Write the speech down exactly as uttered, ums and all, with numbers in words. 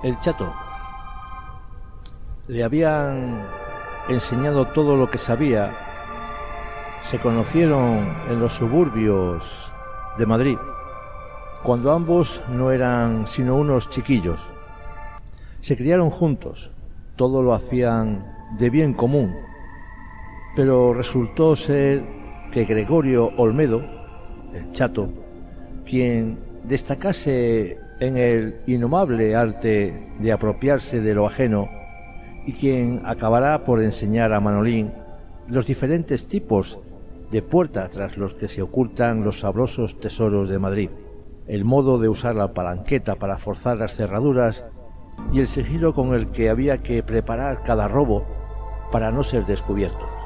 El Chato. Le habían enseñado todo lo que sabía. Se conocieron en los suburbios de Madrid, cuando ambos no eran sino unos chiquillos. Se criaron juntos, todo lo hacían de bien común, pero resultó ser que Gregorio Olmedo, el Chato, quien destacase en el indomable arte de apropiarse de lo ajeno y quien acabará por enseñar a Manolín los diferentes tipos de puertas tras los que se ocultan los sabrosos tesoros de Madrid, el modo de usar la palanqueta para forzar las cerraduras y el sigilo con el que había que preparar cada robo para no ser descubierto.